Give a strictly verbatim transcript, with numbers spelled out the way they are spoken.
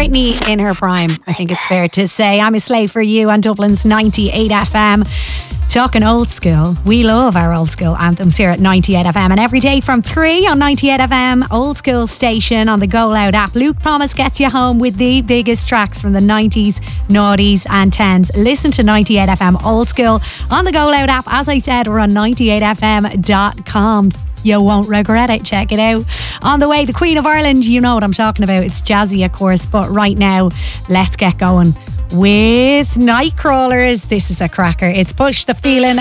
Britney in her prime, I think it's fair to say. I'm a slave for you on Dublin's ninety-eight F M. Talking old school, we love our old school anthems here at ninety-eight F M, and every day from three on ninety-eight F M, old school station on the Go Loud app. Luke Thomas gets you home with the biggest tracks from the nineties, noughties and tens. Listen to ninety-eight F M old school on the Go Loud app. As I said, we're on ninety-eight F M dot com. You won't regret it. Check it out. On the way, the Queen of Ireland, you know what I'm talking about. It's jazzy, of course, but right now, let's get going with Nightcrawlers. This is a cracker. It's Push the Feeling